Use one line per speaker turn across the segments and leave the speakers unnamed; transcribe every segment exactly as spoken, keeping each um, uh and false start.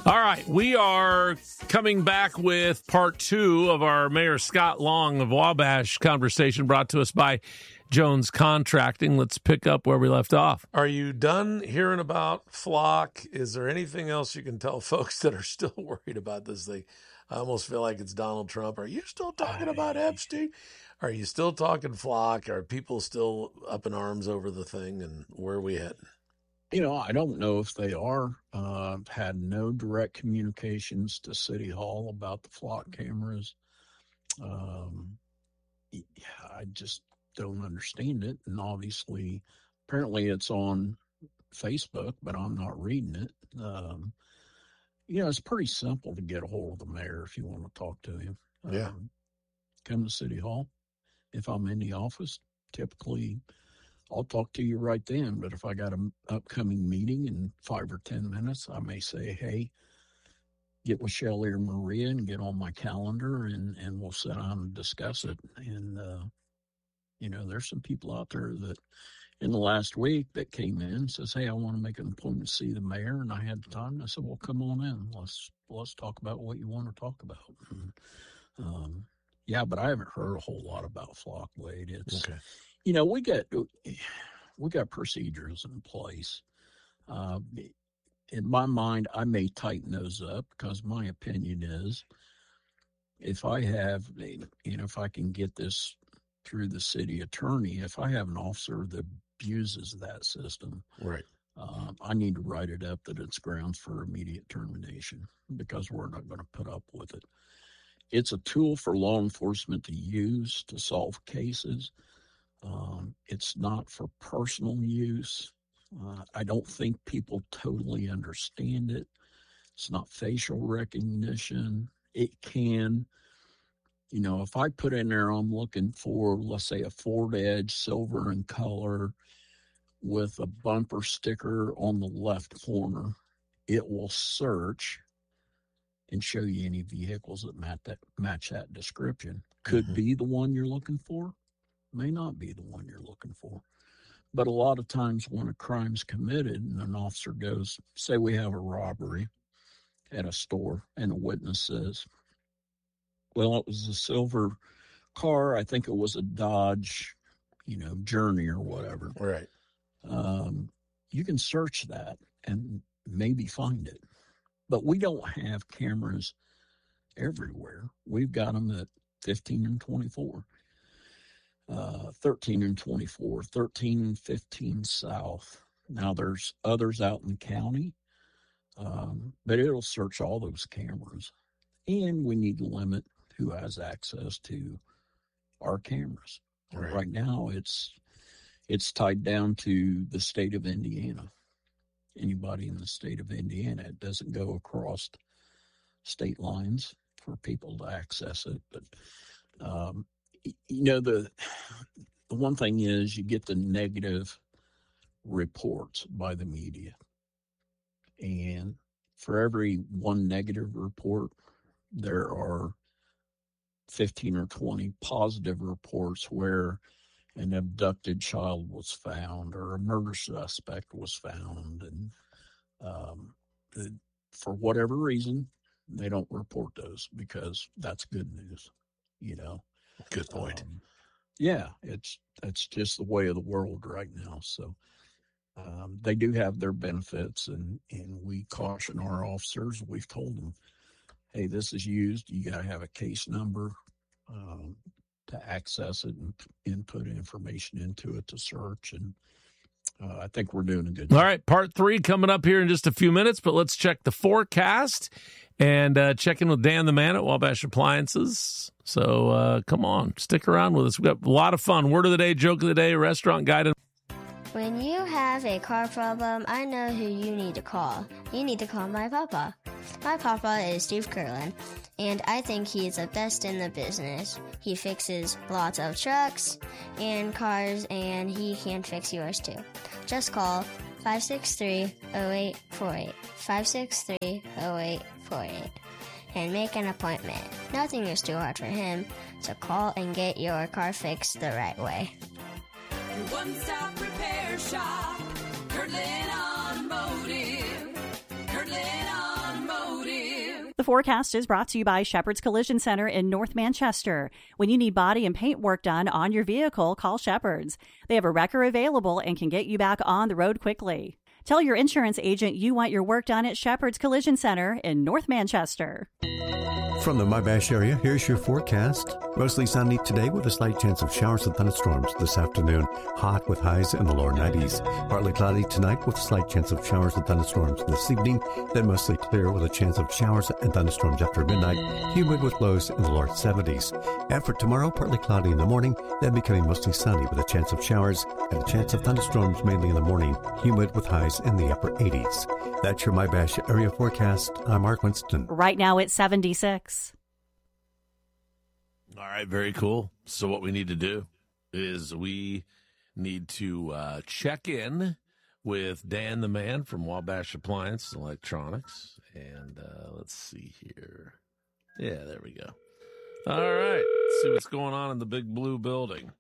All right, we are coming back with part two of our Mayor Scott Long of Wabash conversation brought to us by Jones Contracting. Let's pick up where we left off.
Are you done hearing about Flock? Is there anything else you can tell folks that are still worried about this thing? I almost feel like it's Donald Trump. Are you still talking about Epstein? Are you still talking Flock? Are people still up in arms over the thing, and where are we heading?
You know, I don't know if they are. Uh, had no direct communications to City Hall about the Flock cameras. Um, yeah, I just don't understand it. And obviously, apparently it's on Facebook, but I'm not reading it. Um, you know, it's pretty simple to get a hold of the mayor if you want to talk to him.
Yeah.
Um, come to City Hall. If I'm in the office, typically I'll talk to you right then. But if I got an upcoming meeting in five or ten minutes, I may say, hey, get with Shelley or Maria and get on my calendar, and, and we'll sit down and discuss it. And, uh, you know, there's some people out there that in the last week that came in and says, hey, I want to make an appointment to see the mayor. And I had the time. And I said, well, come on in. Let's, let's talk about what you want to talk about. And, um, yeah, but I haven't heard a whole lot about Flock, Wade. It's,
Okay.
you know, we got, we got procedures in place. Uh, in my mind, I may tighten those up because my opinion is if I have, you know, if I can get this through the city attorney, if I have an officer that abuses that system,
Right.
um, I need to write it up that it's grounds for immediate termination because we're not going to put up with it. It's a tool for law enforcement to use to solve cases. Um, it's not for personal use. Uh, I don't think people totally understand it. It's not facial recognition. It can, you know, if I put in there, I'm looking for, let's say, a Ford Edge, silver in color, with a bumper sticker on the left corner, it will search and show you any vehicles that match that, match that description. Could mm-hmm. be the one you're looking for, may not be the one you're looking for. But a lot of times when a crime's committed and an officer goes, say we have a robbery at a store and a witness says, well, it was a silver car. I think it was a Dodge, you know, Journey or whatever.
Right.
Um, you can search that and maybe find it. But we don't have cameras everywhere. We've got them at fifteen and twenty-four, uh, thirteen and twenty-four, thirteen and fifteen south. Now there's others out in the county, um, but it'll search all those cameras. And we need to limit who has access to our cameras.
Right,
right now, it's it's tied down to the state of Indiana. Anybody in the state of Indiana, it doesn't go across state lines for people to access it. But, um, you know, the, the one thing is you get the negative reports by the media. And for every one negative report, there are fifteen or twenty positive reports where an abducted child was found or a murder suspect was found. And um, the, for whatever reason, they don't report those because that's good news, you know.
Good point.
Um, yeah, it's that's just the way of the world right now. So um, they do have their benefits, and, and we caution our officers. We've told them, hey, this is used. You got to have a case number um, to access it and input information into it to search. And uh, I think we're doing a good job.
All right, part three coming up here in just a few minutes, but let's check the forecast and uh, check in with Dan the Man at Wabash Appliances. So uh, come on, stick around with us. We've got a lot of fun. Word of the day, joke of the day, restaurant guide.
When you have a car problem, I know who you need to call. You need to call my papa. My papa is Steve Curlin, and I think he's the best in the business. He fixes lots of trucks and cars, and he can fix yours too. Just call five six three, oh eight four eight, five six three, oh eight four eight, and make an appointment. Nothing is too hard for him, so call and get your car fixed the right way.
Your one-stop repair shop, Kirtland Automotive. Kirtland Automotive.
forecast is brought to you by Shepherd's Collision Center in North Manchester. When you need body and paint work done on your vehicle, call Shepherd's. They have a wrecker available and can get you back on the road quickly. Tell your insurance agent you want your work done at Shepherd's Collision Center in North Manchester.
From the Wabash area, here's your forecast. Mostly sunny today with a slight chance of showers and thunderstorms this afternoon. Hot with highs in the lower nineties. Partly cloudy tonight with a slight chance of showers and thunderstorms this evening. Then mostly clear with a chance of showers and thunderstorms after midnight. Humid with lows in the lower seventies. And for tomorrow, partly cloudy in the morning, then becoming mostly sunny with a chance of showers and a chance of thunderstorms mainly in the morning. Humid with highs in the upper eighties. That's your Wabash area forecast. I'm Mark Winston.
Right now it's seventy-six.
All right, very cool. So what we need to do is we need to uh, check in with Dan the Man from Wabash Appliance and Electronics. And uh, let's see here. Yeah, there we go. All right, let's see what's going on in the big blue building.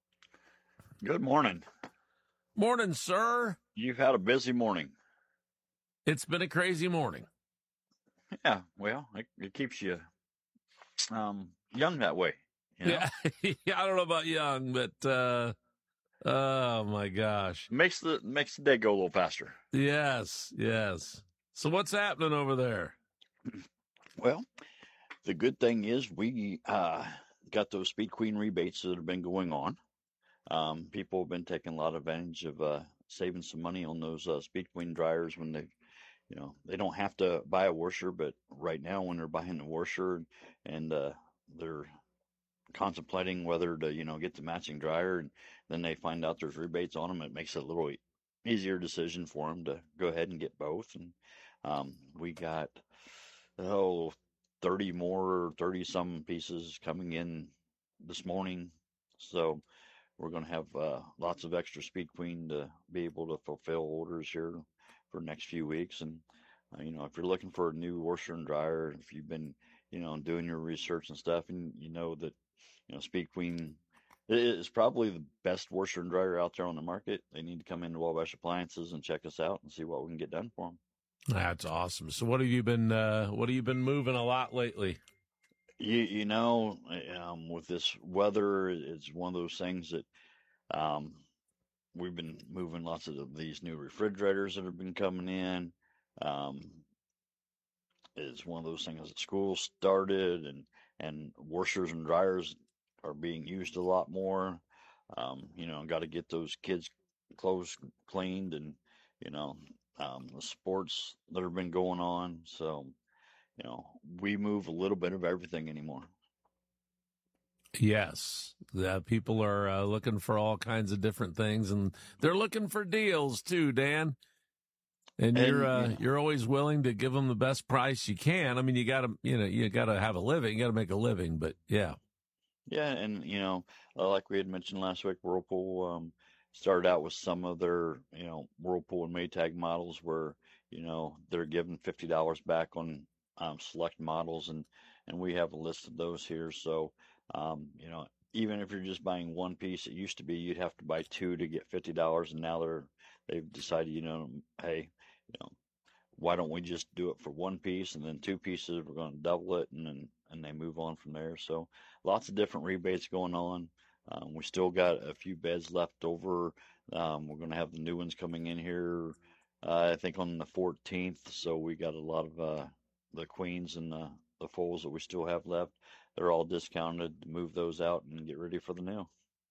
Good morning.
Morning, sir.
You've had a busy morning.
It's been a crazy morning.
Yeah, well, it, it keeps you um, young that way. You know?
Yeah, I don't know about young, but uh, oh my gosh,
makes the makes the day go a little faster.
Yes, yes. So what's happening over there?
Well, the good thing is we uh, got those Speed Queen rebates that have been going on. Um, people have been taking a lot of advantage of uh, saving some money on those uh, Speed Queen dryers when they. You know, they don't have to buy a washer, but right now when they're buying a washer and uh, they're contemplating whether to, you know, get the matching dryer and then they find out there's rebates on them, it makes it a little easier decision for them to go ahead and get both. And um, we got, oh, thirty more, thirty some pieces coming in this morning. So we're going to have uh, lots of extra Speed Queen to be able to fulfill orders here for the next few weeks. And, uh, you know, if you're looking for a new washer and dryer, if you've been, you know, doing your research and stuff, and you know that, you know, Speed Queen is probably the best washer and dryer out there on the market, they need to come into Wabash Appliances and check us out and see what we can get done for them.
That's awesome. So what have you been, uh, what have you been moving a lot lately?
You, you know, um, with this weather, it's one of those things that, um, we've been moving lots of these new refrigerators that have been coming in. Um, it's one of those things that school started and, and washers and dryers are being used a lot more. Um, you know, got to get those kids' clothes cleaned and, you know, um, the sports that have been going on. So, you know, we move a little bit of everything anymore.
Yes, uh, people are uh, looking for all kinds of different things, and they're looking for deals too, Dan. And, and you're uh, yeah. you're always willing to give them the best price you can. I mean, you got to you know you got to have a living, you got to make a living. But yeah,
yeah, and you know, uh, like we had mentioned last week, Whirlpool um, started out with some of their you know Whirlpool and Maytag models where you know they're giving fifty dollars back on um, select models, and and we have a list of those here. So. Um, you know, even if you're just buying one piece, it used to be you'd have to buy two to get fifty dollars, and now they're they've decided, you know, hey, you know, why don't we just do it for one piece and then two pieces? We're going to double it, and then and they move on from there. So lots of different rebates going on. Um, we still got a few beds left over. Um, we're going to have the new ones coming in here, uh, I think on the fourteenth. So we got a lot of uh, the queens and the the fulls that we still have left. They're all discounted to move those out and get ready for the new.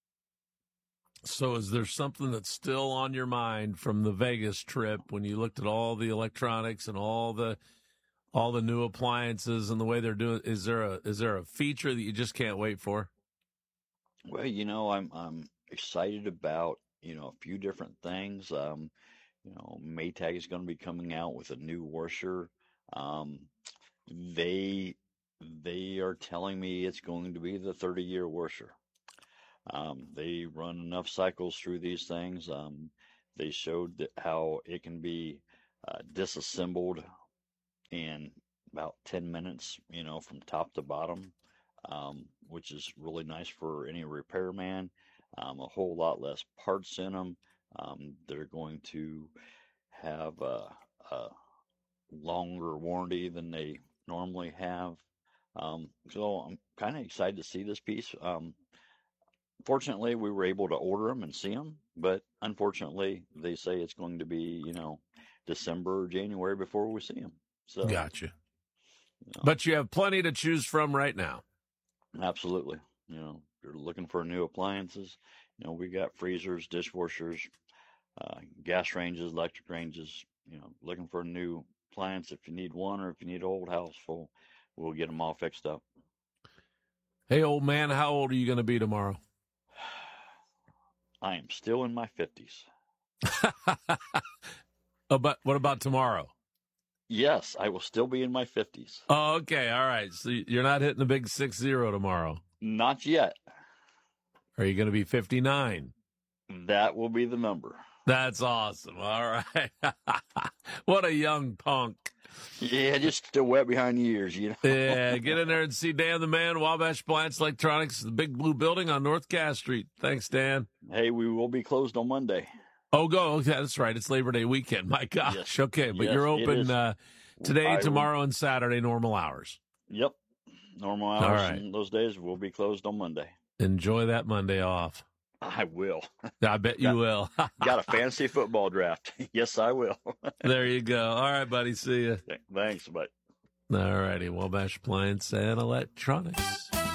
So is there something that's still on your mind from the Vegas trip when you looked at all the electronics and all the all the new appliances and the way they're doing? Is there a is there a feature that you just can't wait for?
Well, you know, I'm I'm excited about, you know, a few different things. Um, you know, Maytag is going to be coming out with a new washer. Um, they They are telling me it's going to be the thirty-year washer. Um, they run enough cycles through these things. Um, they showed that how it can be uh, disassembled in about ten minutes, you know, from top to bottom, um, which is really nice for any repairman. Um, a whole lot less parts in them. Um, they're going to have a, a longer warranty than they normally have. Um, so I'm kind of excited to see this piece. Um, fortunately, we were able to order them and see them, but unfortunately, they say it's going to be, you know, December or January before we see them. So,
Gotcha.
you know,
But you have plenty to choose from right now.
absolutely. You know, if you're looking for new appliances, you know, we got freezers, dishwashers, uh, gas ranges, electric ranges. You know, looking for a new appliance. If you need one or if you need an old house full, we'll get them all fixed up.
Hey, old man, how old are you going to be tomorrow?
I am still in my fifties.
Oh, but what about tomorrow?
Yes, I will still be in my fifties.
Oh, okay. All right. So you're not hitting the big six zero tomorrow.
Not yet.
Are you going to be fifty-nine?
That will be the number.
That's awesome. All right. What a young punk.
Yeah, just still wet behind the ears, you know.
Yeah, get in there and see Dan the Man, Wabash Appliance Electronics, the big blue building on North Cass Street. Thanks, Dan.
Hey, we will be closed on Monday.
Oh, go. Okay, that's right. It's Labor Day weekend. My gosh.
Yes.
Okay, but
Yes,
you're
it
open
is.
uh, today,
I will-
tomorrow, and Saturday, normal hours.
Yep. Normal hours
All right.
and those days will be closed on Monday.
Enjoy that Monday off.
I will.
I bet you will.
Got a fantasy football draft. Yes, I will.
There you go. All right, buddy. See you.
Thanks, but
All righty. Wabash Appliance and Electronics.